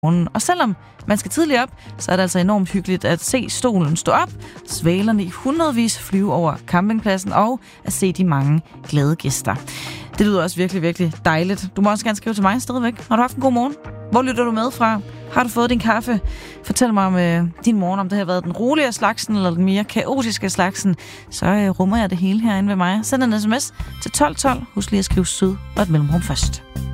morgenen. Og selvom man skal tidligt op, så er det altså enormt hyggeligt at se stolen stå op, svalerne i hundredvis flyve over campingpladsen og at se de mange glade gæster. Det lyder også virkelig, virkelig dejligt. Du må også gerne skrive til mig stadigvæk. Har du haft en god morgen? Hvor lytter du med fra? Har du fået din kaffe? Fortæl mig om din morgen, om det har været den roligere slagsen eller den mere kaotiske slagsen. Så rummer jeg det hele herinde ved mig. Send en sms til 1212. Husk lige at skrive sød og et mellemrum først.